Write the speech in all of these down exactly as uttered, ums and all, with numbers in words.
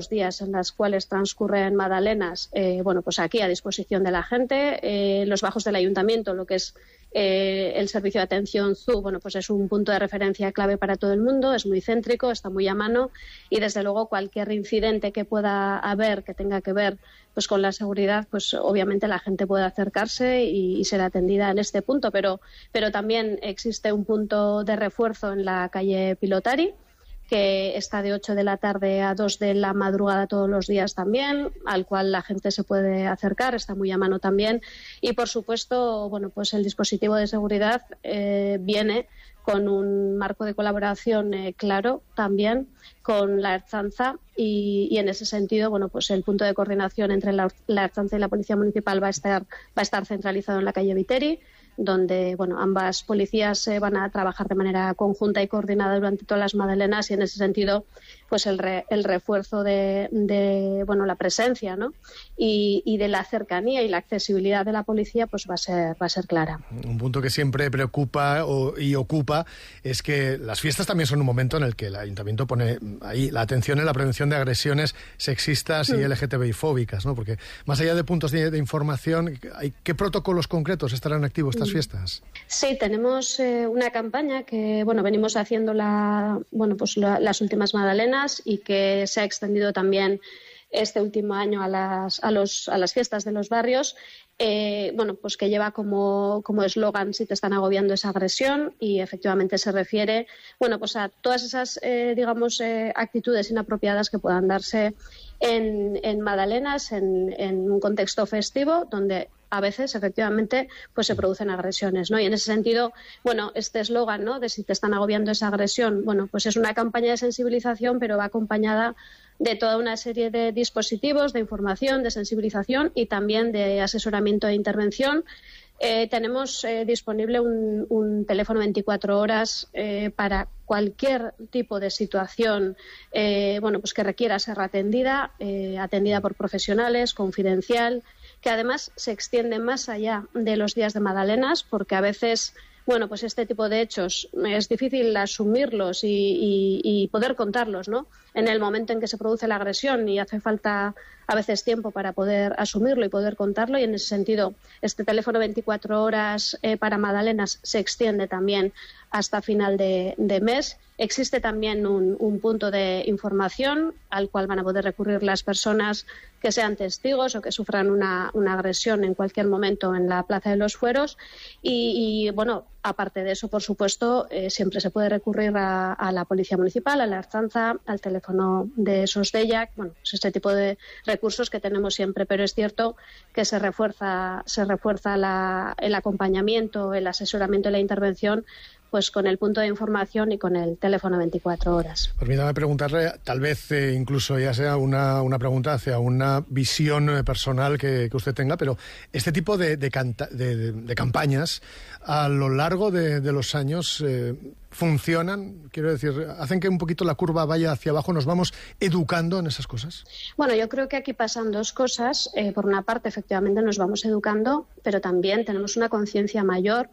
días en los cuales transcurren magdalenas, eh, bueno, pues aquí a disposición de la gente. Eh, los bajos del ayuntamiento, lo que es eh, el servicio de atención Z U, bueno, pues es un punto de referencia clave para todo el mundo, es muy céntrico, está muy a mano y desde luego cualquier incidente que pueda haber, que tenga que ver pues con la seguridad, pues obviamente la gente puede acercarse y, y ser atendida en este punto, pero, pero también existe un punto de refuerzo en la calle Pilotari, que está de ocho de la tarde a dos de la madrugada todos los días también, al cual la gente se puede acercar, está muy a mano también. Y, por supuesto, bueno, pues el dispositivo de seguridad eh, viene con un marco de colaboración eh, claro también con la Ertzaintza y, y en ese sentido, bueno, pues el punto de coordinación entre la, la Ertzaintza y la Policía Municipal va a estar, va a estar centralizado en la calle Viteri, donde bueno, ambas policías eh, van a trabajar de manera conjunta y coordinada durante todas las magdalenas y en ese sentido pues el, re, el refuerzo de, de bueno, la presencia, ¿no? y, y de la cercanía y la accesibilidad de la policía pues va a ser, va a ser clara. Un punto que siempre preocupa o, y ocupa es que las fiestas también son un momento en el que el Ayuntamiento pone ahí la atención en la prevención de agresiones sexistas y L G T B I fóbicas, ¿no? Porque más allá de puntos de, de información, ¿hay, ¿qué protocolos concretos estarán activos estas fiestas? Sí, tenemos eh, una campaña que bueno venimos haciendo la, bueno, pues la, las últimas magdalenas y que se ha extendido también este último año a las, a los, a las fiestas de los barrios, eh, bueno, pues que lleva como como eslogan "si te están agobiando esa agresión", y efectivamente se refiere, bueno, pues a todas esas, eh, digamos, eh, actitudes inapropiadas que puedan darse en, en magdalenas, en, en un contexto festivo, donde a veces, efectivamente, pues se producen agresiones, ¿no? Y en ese sentido, bueno, este eslogan, ¿no?, de "si te están agobiando esa agresión", bueno, pues es una campaña de sensibilización, pero va acompañada de toda una serie de dispositivos, de información, de sensibilización y también de asesoramiento e intervención. Eh, tenemos eh, disponible un, un teléfono veinticuatro horas eh, para cualquier tipo de situación eh, bueno, pues que requiera ser atendida, eh, atendida por profesionales, confidencial, que además se extiende más allá de los días de magdalenas, porque a veces, bueno, pues este tipo de hechos es difícil asumirlos y, y, y poder contarlos, ¿no?, en el momento en que se produce la agresión, y hace falta a veces tiempo para poder asumirlo y poder contarlo, y en ese sentido este teléfono veinticuatro horas eh, para magdalenas se extiende también hasta final de, de mes. Existe también un, un punto de información al cual van a poder recurrir las personas que sean testigos o que sufran una, una agresión en cualquier momento en la Plaza de los Fueros. Y, y bueno, aparte de eso, por supuesto, eh, siempre se puede recurrir a, a la Policía Municipal, a la Ertzaintza, al teléfono de SOSDEIAC, bueno, pues este tipo de recursos que tenemos siempre, pero es cierto que se refuerza, se refuerza la, el acompañamiento, el asesoramiento y la intervención pues con el punto de información y con el teléfono veinticuatro horas. Permítame preguntarle, tal vez eh, incluso ya sea una, una pregunta hacia una visión eh, personal que, que usted tenga, pero este tipo de, de, canta, de, de, de campañas a lo largo de, de los años eh, funcionan, quiero decir, hacen que un poquito la curva vaya hacia abajo, nos vamos educando en esas cosas. Bueno, yo creo que aquí pasan dos cosas. Eh, por una parte, efectivamente nos vamos educando, pero también tenemos una conciencia mayor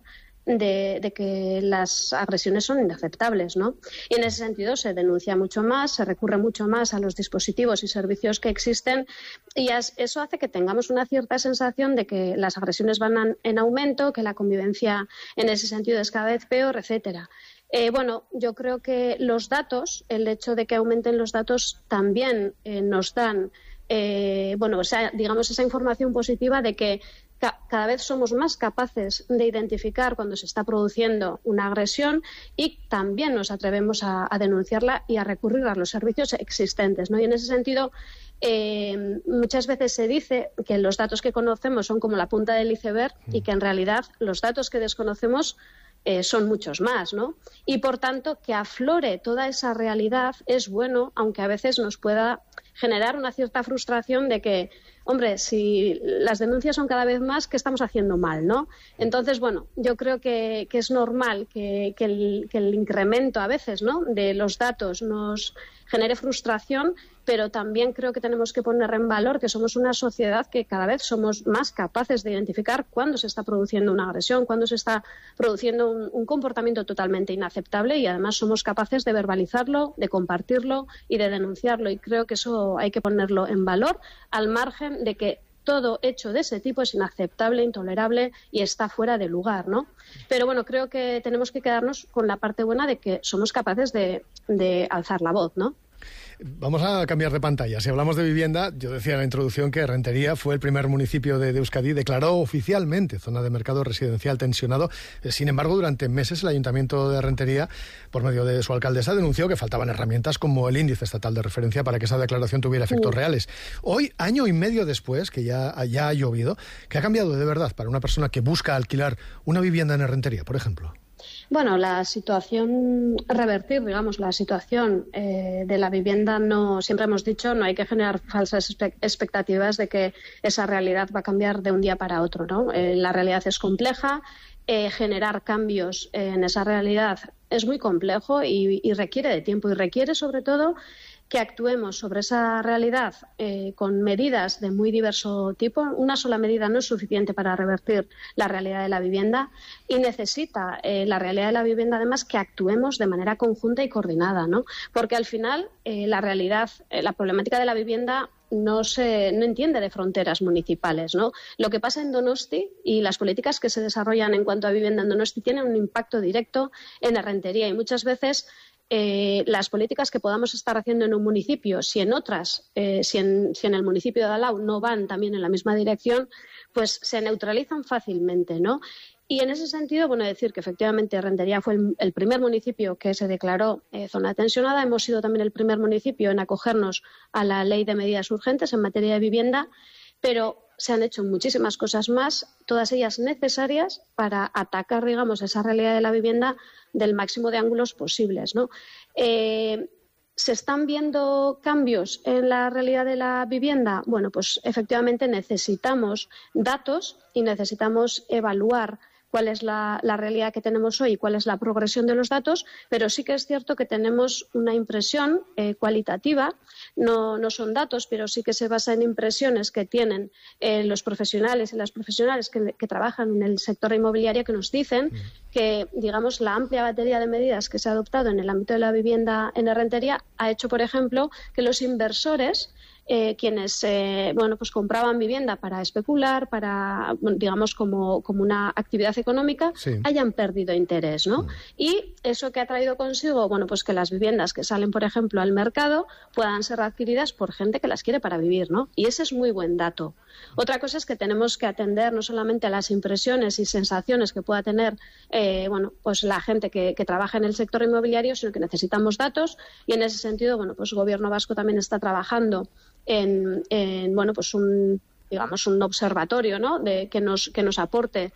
De, de que las agresiones son inaceptables, ¿no? Y en ese sentido se denuncia mucho más, se recurre mucho más a los dispositivos y servicios que existen, y eso hace que tengamos una cierta sensación de que las agresiones van en aumento, que la convivencia en ese sentido es cada vez peor, etcétera. Eh, bueno, yo creo que los datos, el hecho de que aumenten los datos también eh, nos dan, eh, bueno, o sea, digamos esa información positiva de que cada vez somos más capaces de identificar cuando se está produciendo una agresión y también nos atrevemos a, a denunciarla y a recurrir a los servicios existentes, ¿no? Y en ese sentido, eh, muchas veces se dice que los datos que conocemos son como la punta del iceberg y que en realidad los datos que desconocemos Eh, son muchos más, ¿no? Y por tanto, que aflore toda esa realidad es bueno, aunque a veces nos pueda generar una cierta frustración de que, hombre, si las denuncias son cada vez más, ¿qué estamos haciendo mal, no? Entonces, bueno, yo creo que, que es normal que, que, el, que el incremento a veces, ¿no?, de los datos nos genere frustración, pero también creo que tenemos que poner en valor que somos una sociedad que cada vez somos más capaces de identificar cuándo se está produciendo una agresión, cuándo se está produciendo un, un comportamiento totalmente inaceptable, y además somos capaces de verbalizarlo, de compartirlo y de denunciarlo, y creo que eso hay que ponerlo en valor, al margen de que todo hecho de ese tipo es inaceptable, intolerable y está fuera de lugar, ¿no? Pero bueno, creo que tenemos que quedarnos con la parte buena de que somos capaces de, de alzar la voz, ¿no? Vamos a cambiar de pantalla. Si hablamos de vivienda, yo decía en la introducción que Rentería fue el primer municipio de, de Euskadi, declaró oficialmente zona de mercado residencial tensionado. Sin embargo, durante meses el Ayuntamiento de Rentería, por medio de su alcaldesa, denunció que faltaban herramientas como el índice estatal de referencia para que esa declaración tuviera efectos sí. reales. Hoy, año y medio después, que ya, ya ha llovido, ¿qué ha cambiado de verdad para una persona que busca alquilar una vivienda en Rentería, por ejemplo? Bueno, la situación, revertir, digamos, la situación eh, de la vivienda, no, siempre hemos dicho, no hay que generar falsas expectativas de que esa realidad va a cambiar de un día para otro, ¿no? Eh, la realidad es compleja, eh, generar cambios en esa realidad es muy complejo y, y requiere de tiempo, y requiere sobre todo que actuemos sobre esa realidad eh, con medidas de muy diverso tipo. Una sola medida no es suficiente para revertir la realidad de la vivienda, y necesita eh, la realidad de la vivienda además que actuemos de manera conjunta y coordinada, ¿no? Porque al final eh, la realidad, eh, la problemática de la vivienda no se no entiende de fronteras municipales, ¿no? Lo que pasa en Donosti y las políticas que se desarrollan en cuanto a vivienda en Donosti tienen un impacto directo en la Rentería, y muchas veces Eh, las políticas que podamos estar haciendo en un municipio, si en otras, eh, si, en, si en el municipio de Alau no van también en la misma dirección, pues se neutralizan fácilmente, ¿no? Y en ese sentido, bueno, decir que efectivamente Rentería fue el, el primer municipio que se declaró eh, zona tensionada. Hemos sido también el primer municipio en acogernos a la Ley de Medidas Urgentes en materia de vivienda, pero se han hecho muchísimas cosas más, todas ellas necesarias para atacar, digamos, esa realidad de la vivienda del máximo de ángulos posibles, ¿no? Eh, ¿Se están viendo cambios en la realidad de la vivienda? Bueno, pues efectivamente necesitamos datos y necesitamos evaluar cuál es la, la realidad que tenemos hoy y cuál es la progresión de los datos, pero sí que es cierto que tenemos una impresión eh, cualitativa, no, no son datos, pero sí que se basa en impresiones que tienen eh, los profesionales y las profesionales que, que trabajan en el sector inmobiliario, que nos dicen que, digamos, la amplia batería de medidas que se ha adoptado en el ámbito de la vivienda en la Rentería ha hecho, por ejemplo, que los inversores Eh, quienes eh, bueno, pues compraban vivienda para especular, para, digamos, como, como una actividad económica, sí. hayan perdido interés, ¿no? Mm. Y eso que ha traído consigo, bueno, pues que las viviendas que salen, por ejemplo, al mercado puedan ser adquiridas por gente que las quiere para vivir, ¿no? Y ese es muy buen dato. Otra cosa es que tenemos que atender no solamente a las impresiones y sensaciones que pueda tener eh, bueno, pues la gente que, que trabaja en el sector inmobiliario, sino que necesitamos datos, y en ese sentido, bueno, pues el Gobierno vasco también está trabajando en, en bueno, pues un, digamos, un observatorio, ¿no? de, que, nos, que nos aporte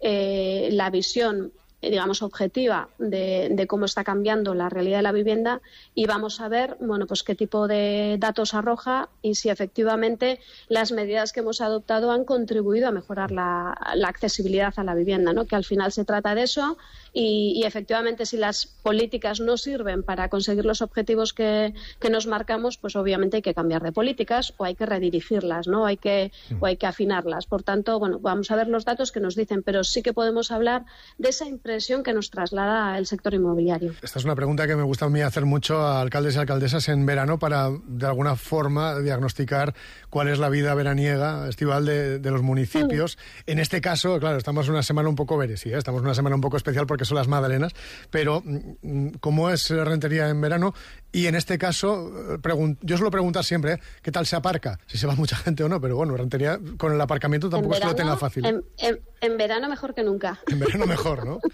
eh, la visión, digamos, objetiva de, de cómo está cambiando la realidad de la vivienda, y vamos a ver, bueno, pues qué tipo de datos arroja y si efectivamente las medidas que hemos adoptado han contribuido a mejorar la, la accesibilidad a la vivienda, ¿no? Que al final se trata de eso, y, y efectivamente si las políticas no sirven para conseguir los objetivos que, que nos marcamos, pues obviamente hay que cambiar de políticas o hay que redirigirlas, ¿no? Hay que, o hay que afinarlas. Por tanto, bueno, vamos a ver los datos que nos dicen, pero sí que podemos hablar de esa impresión que nos traslada el sector inmobiliario. Esta es una pregunta que me gusta a mí hacer mucho a alcaldes y alcaldesas en verano para, de alguna forma, diagnosticar cuál es la vida veraniega, estival de, de los municipios. Mm. En este caso, claro, estamos en una semana un poco veresí, ¿eh? Estamos en una semana un poco especial porque son las Madalenas, pero ¿cómo es Rentería en verano? Y en este caso, yo suelo preguntar siempre, ¿eh? ¿Qué tal se aparca? Si se va mucha gente o no, pero bueno, Rentería con el aparcamiento tampoco verano, es que lo tenga fácil. ¿eh? En, en, en verano mejor que nunca. En verano mejor, ¿no?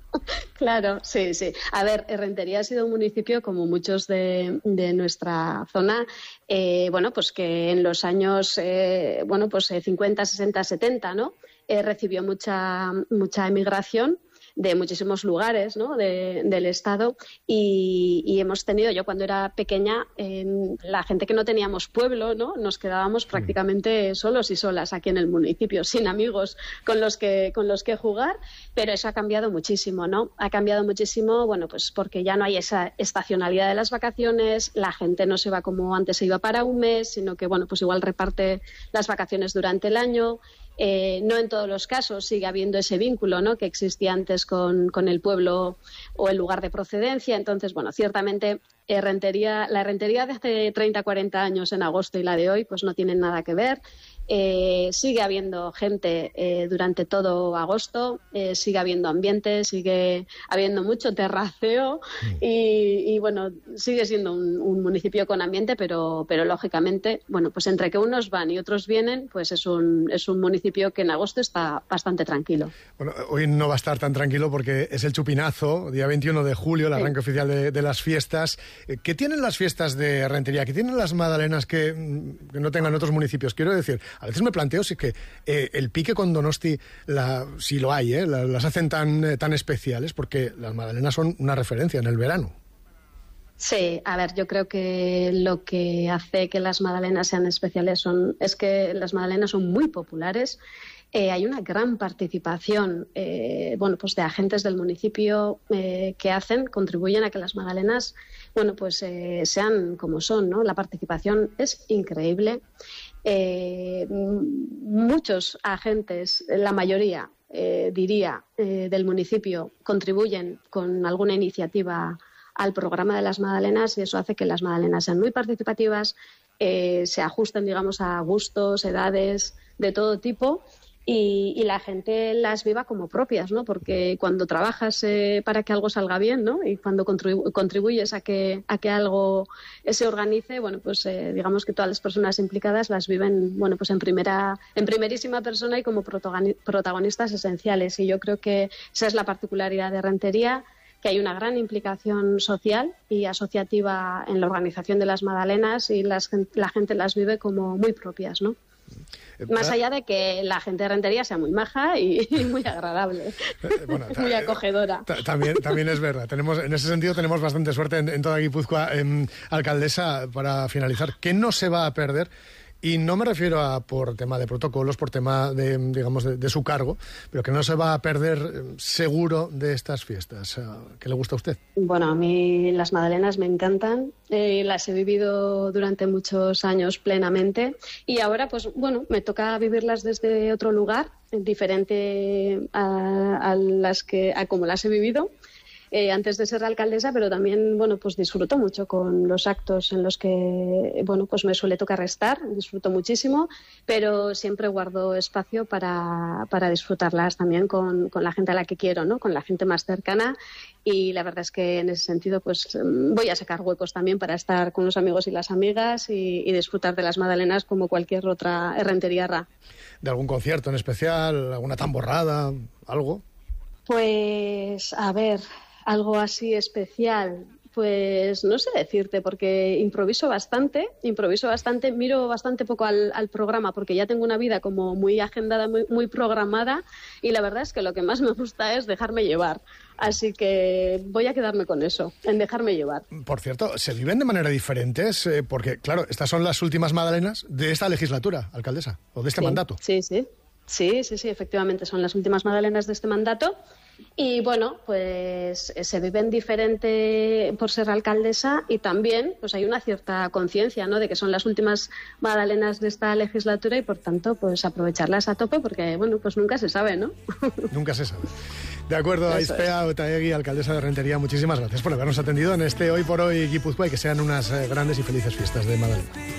Claro, sí, sí. A ver, Rentería ha sido un municipio, como muchos de, de nuestra zona, eh, bueno, pues que en los años, eh, bueno, pues cincuenta, sesenta, setenta, ¿no? Eh, recibió mucha, mucha emigración. de muchísimos lugares, ¿no? de, del Estado y, y hemos tenido, yo cuando era pequeña, eh, la gente que no teníamos pueblo, ¿no? Nos quedábamos prácticamente solos y solas aquí en el municipio, sin amigos con los que, con los que jugar, pero eso ha cambiado muchísimo, ¿no? Ha cambiado muchísimo, bueno, pues porque ya no hay esa estacionalidad de las vacaciones, la gente no se va como antes se iba para un mes, sino que, bueno, pues igual reparte las vacaciones durante el año. Eh, no en todos los casos sigue habiendo ese vínculo, ¿no? Que existía antes con, con el pueblo o el lugar de procedencia. Entonces, bueno, ciertamente eh, rentería, la rentería de hace treinta, cuarenta años en agosto y la de hoy pues no tienen nada que ver. Eh, sigue habiendo gente eh, durante todo agosto, eh, sigue habiendo ambiente, sigue habiendo mucho terraceo y, y bueno, sigue siendo un, un municipio con ambiente, pero, pero lógicamente, bueno, pues entre que unos van y otros vienen, pues es un, es un municipio que en agosto está bastante tranquilo. Bueno, hoy no va a estar tan tranquilo porque es el chupinazo, día veintiuno de julio, el arranque sí. oficial de, de las fiestas. ¿Qué tienen las fiestas de Rentería? ¿Qué tienen las magdalenas que, que no tengan otros municipios? Quiero decir, a veces me planteo si es que eh, el pique con Donosti, la, si lo hay, eh, la, las hacen tan, eh, tan especiales, porque las magdalenas son una referencia en el verano. Sí, a ver, yo creo que lo que hace que las magdalenas sean especiales son, es que las magdalenas son muy populares. Eh, hay una gran participación eh, bueno, pues de agentes del municipio eh, que hacen, contribuyen a que las magdalenas bueno, pues, eh, sean como son, ¿no? La participación es increíble. Eh, muchos agentes, la mayoría, eh, diría, eh, del municipio contribuyen con alguna iniciativa al programa de las magdalenas y eso hace que las magdalenas sean muy participativas, eh, se ajusten, digamos, a gustos, edades de todo tipo. Y, y la gente las viva como propias, ¿no? Porque cuando trabajas eh, para que algo salga bien, ¿no? Y cuando contribu- contribuyes a que, a que algo se organice, bueno, pues eh, digamos que todas las personas implicadas las viven, bueno, pues en primera, en primerísima persona y como protagoni- protagonistas esenciales. Y yo creo que esa es la particularidad de Rentería, que hay una gran implicación social y asociativa en la organización de las magdalenas y las, la gente las vive como muy propias, ¿no? Más allá de que la gente de Rentería sea muy maja y, y muy agradable, bueno, muy acogedora. También, también es verdad. Tenemos, en ese sentido tenemos bastante suerte en, en toda Guipúzcoa. Eh, alcaldesa, para finalizar, ¿qué no se va a perder? Y no me refiero a por tema de protocolos, por tema de, digamos, de, de su cargo, pero que no se va a perder seguro de estas fiestas. ¿Qué le gusta a usted? Bueno, a mí las magdalenas me encantan, eh, las he vivido durante muchos años plenamente y ahora, pues bueno, me toca vivirlas desde otro lugar, diferente a, a las que, a como las he vivido. Eh, antes de ser alcaldesa, pero también, bueno, pues disfruto mucho con los actos en los que, bueno, pues me suele tocar estar, disfruto muchísimo, pero siempre guardo espacio para, para disfrutarlas también con, con la gente a la que quiero, ¿no? Con la gente más cercana y la verdad es que en ese sentido, pues voy a sacar huecos también para estar con los amigos y las amigas y, y disfrutar de las magdalenas como cualquier otra renteriarra. ¿De algún concierto en especial? ¿Alguna tamborrada? ¿Algo? Pues, a ver... Algo así especial, pues no sé decirte, porque improviso bastante, improviso bastante, miro bastante poco al, al programa, porque ya tengo una vida como muy agendada, muy, muy programada, y la verdad es que lo que más me gusta es dejarme llevar. Así que voy a quedarme con eso, en dejarme llevar. Por cierto, ¿se viven de manera diferentes? Eh, porque, claro, estas son las últimas magdalenas de esta legislatura, alcaldesa, o de este sí, mandato. Sí, sí, sí, sí, sí, efectivamente, son las últimas magdalenas de este mandato. Y bueno, pues se viven diferente por ser alcaldesa y también pues hay una cierta conciencia, ¿no? De que son las últimas magdalenas de esta legislatura y por tanto pues aprovecharlas a tope porque bueno, pues nunca se sabe, ¿no? Nunca se sabe. De acuerdo, Aizpea Otaegui, alcaldesa de Rentería, muchísimas gracias por habernos atendido en este Hoy por Hoy Guipúzcoa y que sean unas eh, grandes y felices fiestas de Magdalena.